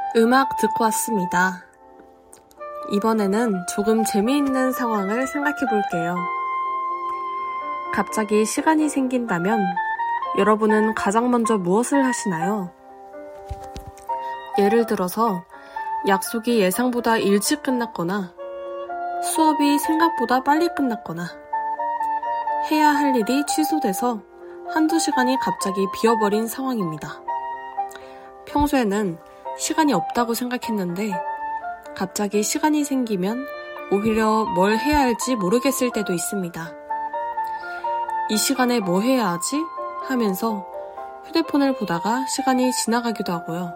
음악 듣고 왔습니다. 이번에는 조금 재미있는 상황을 생각해 볼게요. 갑자기 시간이 생긴다면 여러분은 가장 먼저 무엇을 하시나요? 예를 들어서 약속이 예상보다 일찍 끝났거나 수업이 생각보다 빨리 끝났거나 해야 할 일이 취소돼서 한두 시간이 갑자기 비어버린 상황입니다. 평소에는 시간이 없다고 생각했는데 갑자기 시간이 생기면 오히려 뭘 해야 할지 모르겠을 때도 있습니다. 이 시간에 뭐 해야 하지? 하면서 휴대폰을 보다가 시간이 지나가기도 하고요.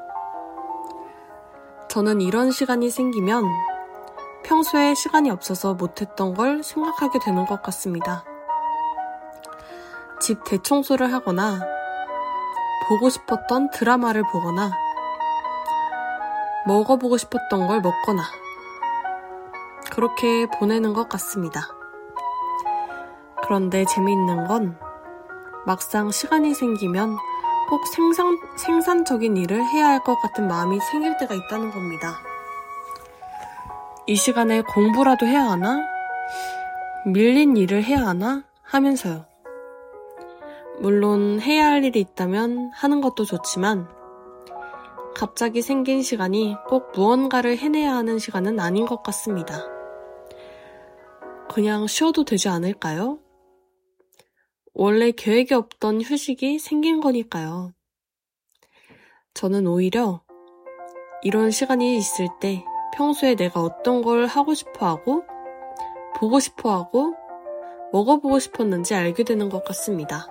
저는 이런 시간이 생기면 평소에 시간이 없어서 못했던 걸 생각하게 되는 것 같습니다. 집 대청소를 하거나 보고 싶었던 드라마를 보거나 먹어보고 싶었던 걸 먹거나 그렇게 보내는 것 같습니다. 그런데 재미있는 건 막상 시간이 생기면 꼭 생산적인 일을 해야 할 것 같은 마음이 생길 때가 있다는 겁니다. 이 시간에 공부라도 해야 하나? 밀린 일을 해야 하나? 하면서요. 물론 해야 할 일이 있다면 하는 것도 좋지만 갑자기 생긴 시간이 꼭 무언가를 해내야 하는 시간은 아닌 것 같습니다. 그냥 쉬어도 되지 않을까요? 원래 계획이 없던 휴식이 생긴 거니까요. 저는 오히려 이런 시간이 있을 때 평소에 내가 어떤 걸 하고 싶어 하고 보고 싶어 하고 먹어보고 싶었는지 알게 되는 것 같습니다.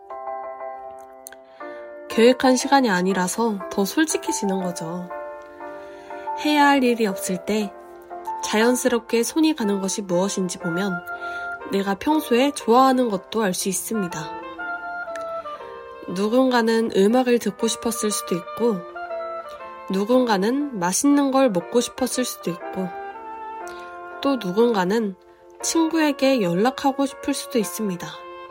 계획한 시간이 아니라서 더 솔직해지는 거죠. 해야 할 일이 없을 때 자연스럽게 손이 가는 것이 무엇인지 보면 내가 평소에 좋아하는 것도 알 수 있습니다. 누군가는 음악을 듣고 싶었을 수도 있고 누군가는 맛있는 걸 먹고 싶었을 수도 있고 또 누군가는 친구에게 연락하고 싶을 수도 있습니다.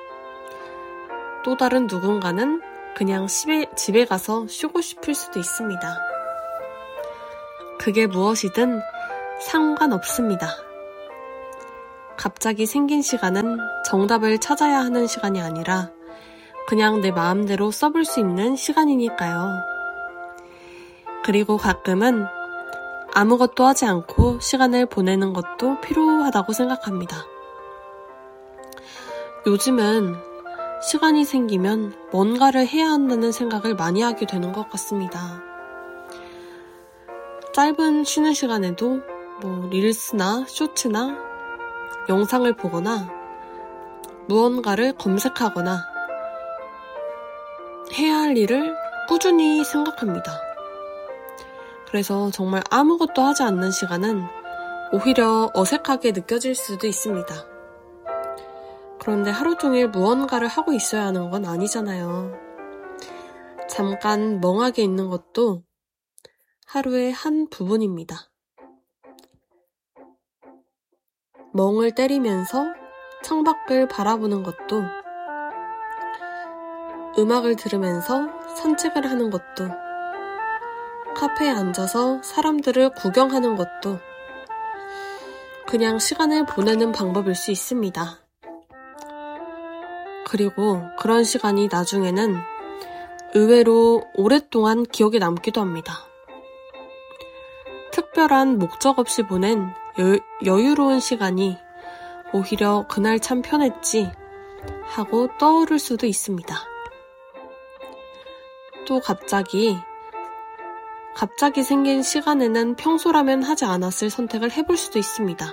또 다른 누군가는 그냥 집에 가서 쉬고 싶을 수도 있습니다. 그게 무엇이든 상관없습니다. 갑자기 생긴 시간은 정답을 찾아야 하는 시간이 아니라 그냥 내 마음대로 써볼 수 있는 시간이니까요. 그리고 가끔은 아무것도 하지 않고 시간을 보내는 것도 필요하다고 생각합니다. 요즘은 시간이 생기면 뭔가를 해야 한다는 생각을 많이 하게 되는 것 같습니다. 짧은 쉬는 시간에도 릴스나 쇼츠나 영상을 보거나 무언가를 검색하거나 해야 할 일을 꾸준히 생각합니다. 그래서 정말 아무것도 하지 않는 시간은 오히려 어색하게 느껴질 수도 있습니다. 그런데 하루 종일 무언가를 하고 있어야 하는 건 아니잖아요. 잠깐 멍하게 있는 것도 하루의 한 부분입니다. 멍을 때리면서 창밖을 바라보는 것도 음악을 들으면서 산책을 하는 것도 카페에 앉아서 사람들을 구경하는 것도 그냥 시간을 보내는 방법일 수 있습니다. 그리고 그런 시간이 나중에는 의외로 오랫동안 기억에 남기도 합니다. 특별한 목적 없이 보낸 여유로운 시간이 오히려 그날 참 편했지 하고 떠오를 수도 있습니다. 또 갑자기 생긴 시간에는 평소라면 하지 않았을 선택을 해볼 수도 있습니다.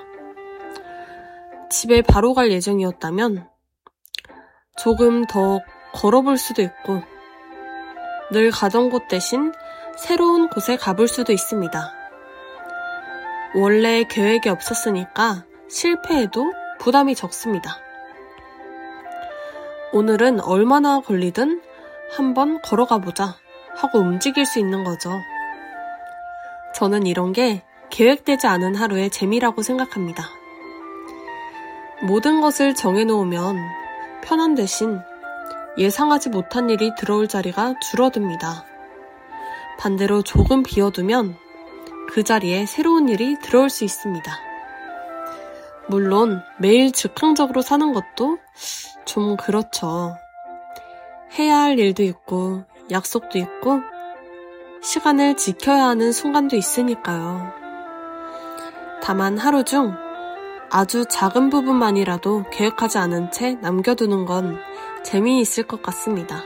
집에 바로 갈 예정이었다면 조금 더 걸어볼 수도 있고 늘 가던 곳 대신 새로운 곳에 가볼 수도 있습니다. 원래 계획이 없었으니까 실패해도 부담이 적습니다. 오늘은 얼마나 걸리든 한번 걸어가 보자 하고 움직일 수 있는 거죠. 저는 이런 게 계획되지 않은 하루의 재미라고 생각합니다. 모든 것을 정해놓으면 편한 대신 예상하지 못한 일이 들어올 자리가 줄어듭니다. 반대로 조금 비워두면 그 자리에 새로운 일이 들어올 수 있습니다. 물론 매일 즉흥적으로 사는 것도 좀 그렇죠. 해야 할 일도 있고 약속도 있고 시간을 지켜야 하는 순간도 있으니까요. 다만 하루 중 아주 작은 부분만이라도 계획하지 않은 채 남겨두는 건 재미있을 것 같습니다.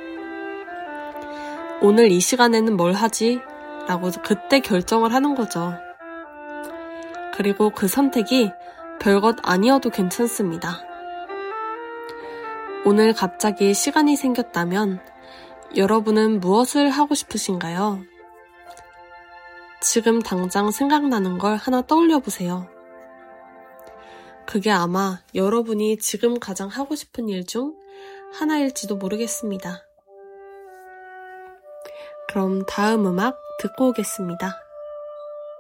오늘 이 시간에는 뭘 하지? 라고 그때 결정을 하는 거죠. 그리고 그 선택이 별것 아니어도 괜찮습니다. 오늘 갑자기 시간이 생겼다면 여러분은 무엇을 하고 싶으신가요? 지금 당장 생각나는 걸 하나 떠올려 보세요. 그게 아마 여러분이 지금 가장 하고 싶은 일 중 하나일지도 모르겠습니다. 그럼 다음 음악 듣고 오겠습니다.